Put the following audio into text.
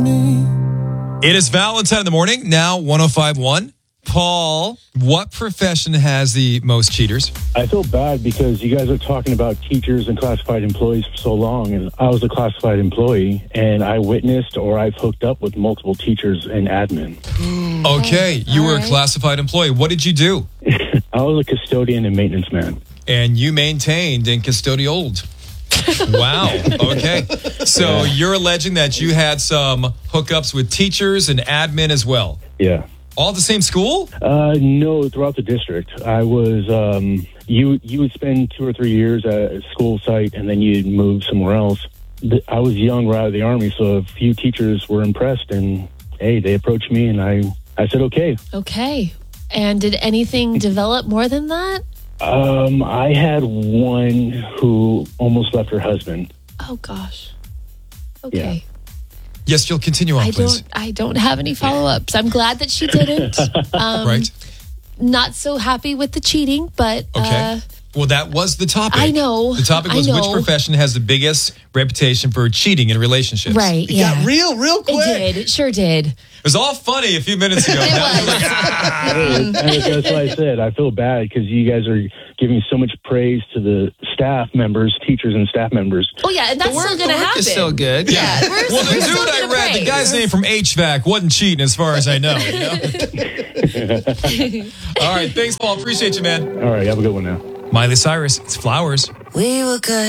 me. It is Valentine in the morning, now 105.1. Paul, what profession has the most cheaters? I feel bad because you guys are talking about teachers and classified employees for so long, and I was a classified employee, and I witnessed or I've hooked up with multiple teachers and admin. Okay, you were a classified employee. What did you do? I was a custodian and maintenance man. And you maintained and custodialed. Wow. Okay. So you're alleging that you had some hookups with teachers and admin as well. Yeah. All at the same school? No, throughout the district. I was, you would spend 2 or 3 years at a school site and then you'd move somewhere else. I was young right out of the Army, so a few teachers were impressed and, hey, they approached me and I said, okay. Okay. And did anything develop more than that? I had one who almost left her husband. Oh, gosh. Okay. Yeah. Yes, you'll continue on, please. I don't have any follow-ups. I'm glad that she didn't. Right. Not so happy with the cheating, but... Okay. Well, that was the topic. I know. The topic was which profession has the biggest reputation for cheating in relationships. Right, It got real quick. It did. It sure did. It was all funny a few minutes ago. And that's what I said. I feel bad because you guys are giving so much praise to the staff members, teachers and staff members. Oh, yeah, and that's still going to happen. It's still good. Yeah. Well, the dude I read, the guy's name from HVAC, wasn't cheating as far as I know. You know? All right, thanks, Paul. Appreciate you, man. All right, have a good one now. Miley Cyrus, it's Flowers. We were good.